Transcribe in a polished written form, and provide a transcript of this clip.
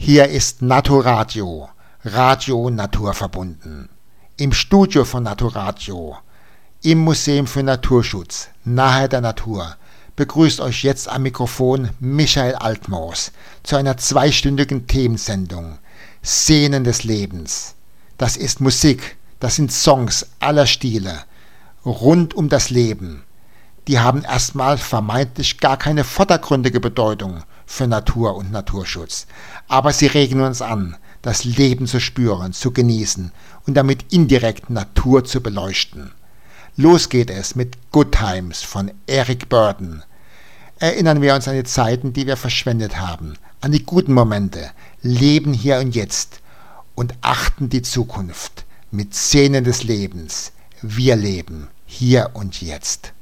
Hier ist Naturadio, Radio naturverbunden. Im Studio von Naturadio, im Museum für Naturschutz, nahe der Natur, begrüßt euch jetzt am Mikrofon Michael Altmoos zu einer 2-stündigen Themensendung Szenen des Lebens. Das ist Musik, das sind Songs aller Stile, rund um das Leben. Die haben erstmal vermeintlich gar keine vordergründige Bedeutung für Natur und Naturschutz. Aber sie regen uns an, das Leben zu spüren, zu genießen und damit indirekt Natur zu beleuchten. Los geht es mit Good Times von Eric Burdon. Erinnern wir uns an die Zeiten, die wir verschwendet haben, an die guten Momente, leben hier und jetzt und achten die Zukunft mit Szenen des Lebens. Wir leben hier und jetzt.